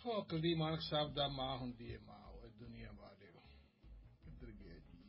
ਕੁਲਦੀਪ ਮਾਨਕ ਸਾਹਿਬ ਦਾ ਮਾਂ ਹੁੰਦੀ ਹੈ ਮਾਂ, ਉਹ ਦੁਨੀਆ ਵਾਲਿਓ ਕਿੱਧਰ ਗਿਆ ਜੀ।